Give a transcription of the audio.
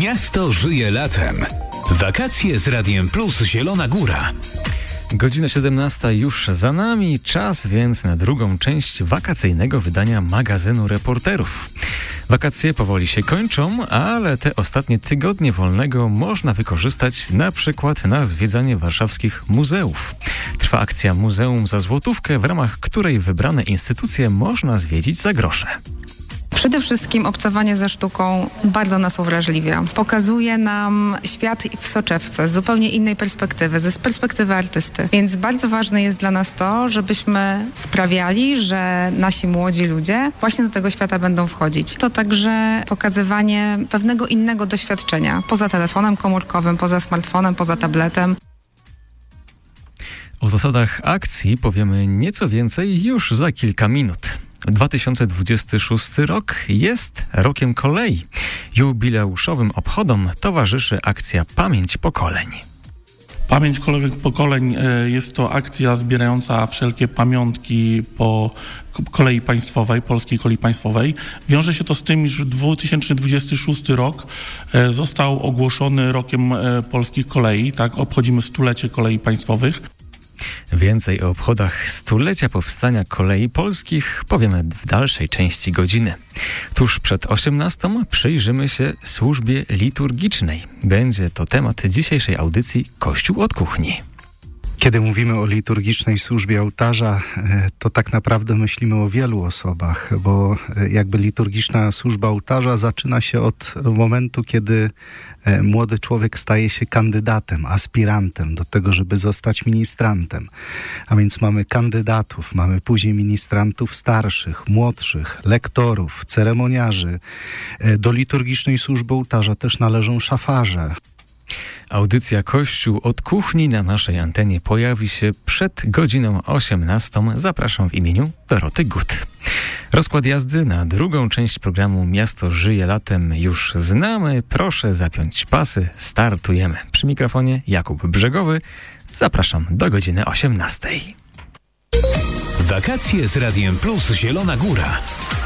Miasto żyje latem. Wakacje z Radiem Plus Zielona Góra. Godzina 17 już za nami, czas więc na drugą część wakacyjnego wydania magazynu Reporterów. Wakacje powoli się kończą, ale te ostatnie tygodnie wolnego można wykorzystać na przykład na zwiedzanie warszawskich muzeów. Trwa akcja Muzeum za złotówkę, w ramach której wybrane instytucje można zwiedzić za grosze. Przede wszystkim obcowanie ze sztuką bardzo nas uwrażliwia. Pokazuje nam świat w soczewce z zupełnie innej perspektywy, z perspektywy artysty. Więc bardzo ważne jest dla nas to, żebyśmy sprawiali, że nasi młodzi ludzie właśnie do tego świata będą wchodzić. To także pokazywanie pewnego innego doświadczenia, poza telefonem komórkowym, poza smartfonem, poza tabletem. O zasadach akcji powiemy nieco więcej już za kilka minut. 2026 rok jest rokiem kolei. Jubileuszowym obchodom towarzyszy akcja Pamięć Pokoleń. Pamięć pokoleń jest to akcja zbierająca wszelkie pamiątki po kolei państwowej, polskiej kolei państwowej. Wiąże się to z tym, iż 2026 rok został ogłoszony rokiem polskich kolei. Tak, obchodzimy stulecie kolei państwowych. Więcej o obchodach stulecia powstania kolei polskich powiemy w dalszej części godziny. Tuż przed 18 przyjrzymy się służbie liturgicznej. Będzie to temat dzisiejszej audycji Kościół od kuchni. Kiedy mówimy o liturgicznej służbie ołtarza, to tak naprawdę myślimy o wielu osobach, bo jakby liturgiczna służba ołtarza zaczyna się od momentu, kiedy młody człowiek staje się kandydatem, aspirantem do tego, żeby zostać ministrantem. A więc mamy kandydatów, mamy później ministrantów starszych, młodszych, lektorów, ceremoniarzy. Do liturgicznej służby ołtarza też należą szafarze. Audycja Kościół od kuchni na naszej antenie pojawi się przed godziną 18. Zapraszam w imieniu Doroty Gut. Rozkład jazdy na drugą część programu Miasto żyje latem już znamy. Proszę zapiąć pasy, startujemy. Przy mikrofonie Jakub Brzegowy. Zapraszam do godziny 18. Wakacje z Radiem Plus Zielona Góra.